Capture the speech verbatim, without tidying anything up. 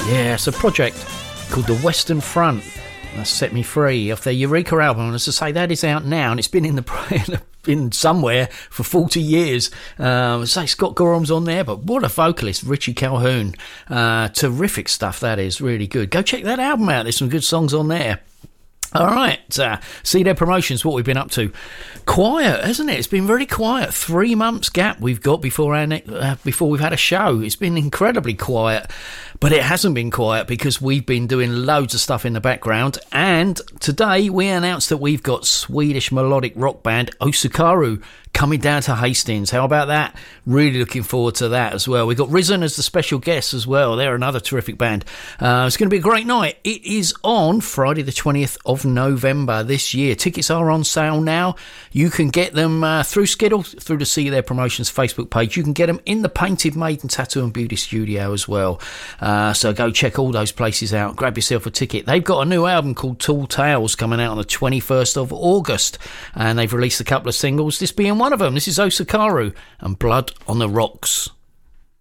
Yeah, it's a project called The Western Front. That Set Me Free off their Eureka album. And as I say, that is out now, and it's been in the in somewhere for forty years. Um, say Scott Gorham's on there, but what a vocalist, Richie Calhoun. Uh, terrific stuff, that is, really good. Go check that album out. There's some good songs on there. All right, uh, See Their Promotions, what we've been up to. Quiet, hasn't it? It's been very quiet. Three months gap we've got before our ne- uh, before we've had a show. It's been incredibly quiet, but it hasn't been quiet because we've been doing loads of stuff in the background. And today we announced that we've got Swedish melodic rock band Osukaru coming down to Hastings. How about that? Really looking forward to that as well. We've got Risen as the special guest as well. They're another terrific band. Uh, it's going to be a great night. It is on Friday the twentieth of November this year. Tickets are on sale now. You can get them uh, through Skiddle, through the See Their Promotions Facebook page. You can get them in the Painted Maiden Tattoo and Beauty Studio as well. Uh, so go check all those places out. Grab yourself a ticket. They've got a new album called Tall Tales coming out on the twenty-first of August. And they've released a couple of singles, this being one of them. This is Osukaru and Blood on the Rocks.